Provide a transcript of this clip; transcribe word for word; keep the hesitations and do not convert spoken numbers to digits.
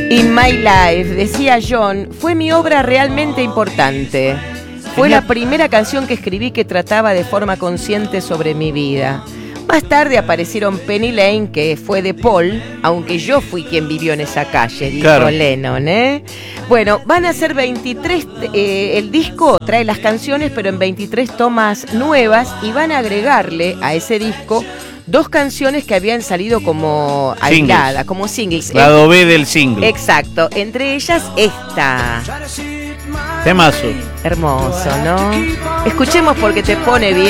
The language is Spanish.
In My Life, decía John, fue mi obra realmente importante. Fue la primera canción que escribí que trataba de forma consciente sobre mi vida. Más tarde aparecieron Penny Lane, que fue de Paul, aunque yo fui quien vivió en esa calle, dijo claro. Lennon, ¿eh? Bueno, van a ser veintitrés, eh, el disco trae las canciones, pero en veintitrés tomas nuevas, y van a agregarle a ese disco dos canciones que habían salido como aisladas, como singles. Lado B del single. Exacto, entre ellas esta. Temazo. Hermoso, ¿no? Escuchemos porque te pone bien.